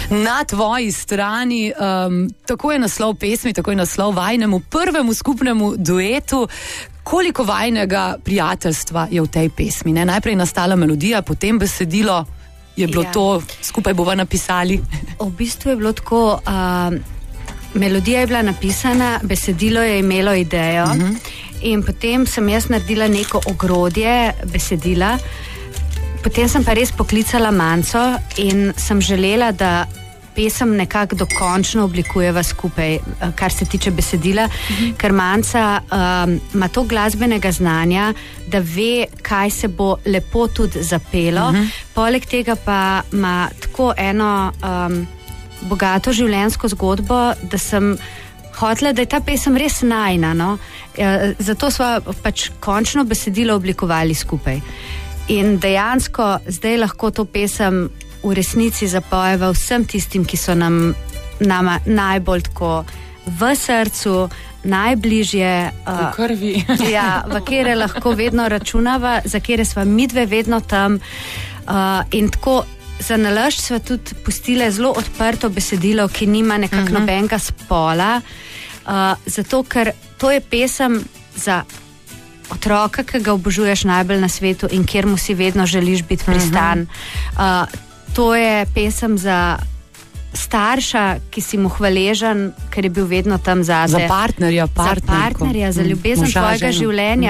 Na tvoji strani, tako je naslov pesmi, tako je naslov vajnemu prvemu skupnemu duetu. Koliko vajnega prijateljstva je v tej pesmi? Ne? Najprej nastala melodija, potem besedilo, je bilo to, skupaj bova napisali? V bistvu je bilo tako, melodija je bila napisana, besedilo je imelo idejo in potem sem jaz naredila neko ogrodje besedila. Potem sem pa res poklicala Manco in sem želela, da pesem nekako dokončno oblikujeva skupaj, kar se tiče besedila, ker Manca ima to glasbenega znanja, da ve, kaj se bo lepo tudi zapelo. Poleg tega pa ima tako eno bogato življenjsko zgodbo, da sem hotela, da je ta pesem res najna, no? Zato sva pač končno besedilo oblikovali skupaj. In dejansko zdaj lahko to pesem v resnici zapojeva vsem tistim, ki so nama najbolj tako v srcu, najbližje, v krvi. V kere lahko vedno računava, za kere sva midve vedno tam. In tako za nalašč sva tudi pustile zelo odprto besedilo, ki nima nekako nobenega spola, zato ker to je pesem za otroka, ki ga obožuješ najbolj na svetu in kjer mu si vedno želiš biti pristan. To je pesem za starša, ki si mu hvaležen, ker je bil vedno tam zase. Za partnerja, za ljubezen tvojega življenja.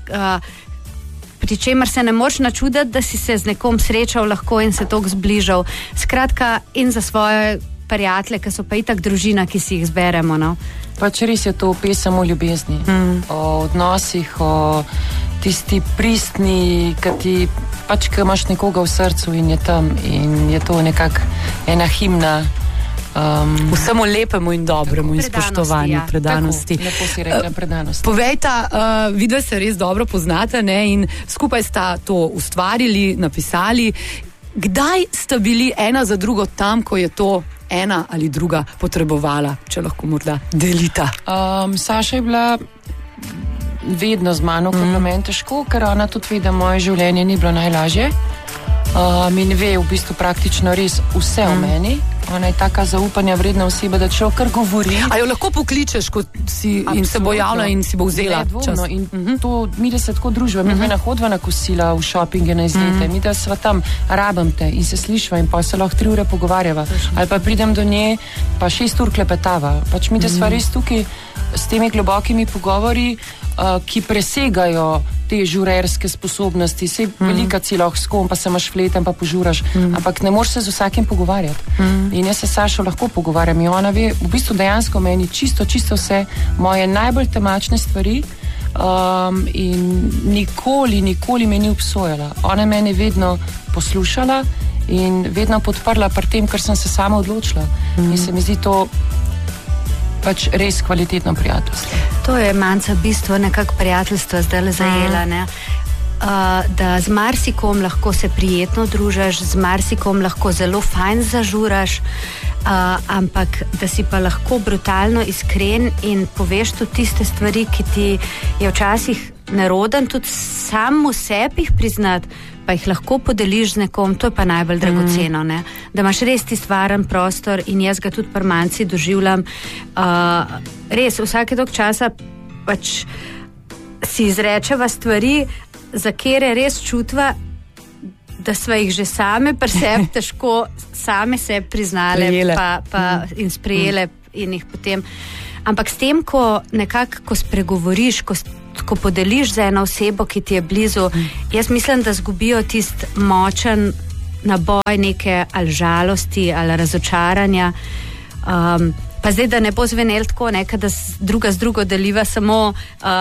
Pri čemer se ne moreš načuditi, da si se z nekom srečal lahko in se toliko zbližal. Skratka, in za svoje prijatelje, ki so pa itak družina, ki si jih zberemo, no. Pač res je to pesem o ljubezni, o odnosih, o tisti pristni, ki imaš nekoga v srcu in je tam in je to nekako ena himna vsemu lepemu in dobremu in spoštovanju, predanosti. Tako, lepo si rekla, predanosti. Povejta, vidva se res dobro poznata, ne, in skupaj sta to ustvarili, napisali. Kdaj sta bili ena za drugo tam, ko je to ena ali druga potrebovala, če lahko morda delita? Saša je bila vedno z mano, ko je bilo meni težko, ker ona tudi ve, da moje življenje ni bilo najlažje. In ve v bistvu praktično res vse o meni. Ona je taka zaupanja vredna oseba, da človek kar govori. A jo lahko pokličeš, ko si in se bo javila in si bo vzela čas? In to, mi da se tako družba, mi hodva na kosila v šopinge, na izlete, mi da sva tam, rabam te in se slišva in pa se lahko 3 ure pogovarjava. Ali pa pridem do nje, pa 6 ur klepetava. Pač mi da sva res tukaj s temi globokimi pogovori, ki presegajo te žurerske sposobnosti. Sej velika si lahko s kom, pa se imaš fleten, pa požuraš, ampak ne moreš se z vsakim pogovarjati. In jaz se Sašo lahko pogovarjam in ona ve v bistvu dejansko meni čisto vse moje najbolj temačne stvari in nikoli me ni obsojala. Ona me je vedno poslušala in vedno podprla pri tem, kar sem se sama odločila. In se mi zdi to pač res kvalitetno prijateljstvo. To je Manca bistvo nekako prijateljstva zdaj zajela, ne? Da z marsikom lahko se prijetno družaš, z marsikom lahko zelo fajn zažuraš, ampak da si pa lahko brutalno iskren in poveš tudi tiste stvari, ki ti je včasih neroden tudi sam v sebi priznati, pa jih lahko podeliš z nekom, to je pa najbolj dragoceno, ne? Da imaš res ti stvaren prostor in jaz ga tudi pri Manci doživljam. Res, vsake dolg časa pač si izrečeva stvari, za kere res čutva, da sva jih že same pri sebi težko same se priznale in sprejele in jih potem. Ampak s tem, ko nekako spregovoriš, ko podeliš za eno osebo, ki ti je blizu, jaz mislim, da zgubijo tist močen naboj neke ali žalosti ali razočaranja. Pa zdaj, da ne bo zvenel tako, da druga z drugo deliva samo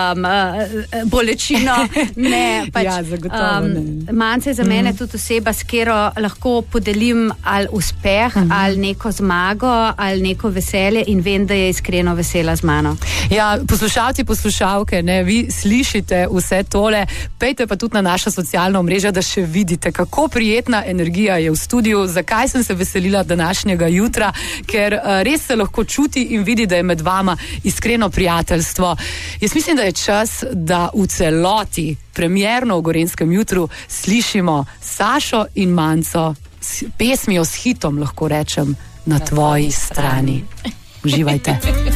bolečino. Ne, pač, ja, zagotovo ne. Manca je za mene tudi oseba, s katero lahko podelim ali uspeh, ali neko zmago, ali neko veselje in vem, da je iskreno vesela z mano. Ja, poslušalci, poslušalke, ne, vi slišite vse tole, pejte pa tudi na naša socialna omrežja, da še vidite, kako prijetna energija je v studiu, zakaj sem se veselila današnjega jutra, ker res se lahko čuti in vidi, da je med vama iskreno prijateljstvo. Jaz mislim, da je čas, da v celoti premierno v Gorenjskem jutru slišimo Sašo in Manco pesmijo, s hitom, lahko rečem, na tvoji strani. Uživajte.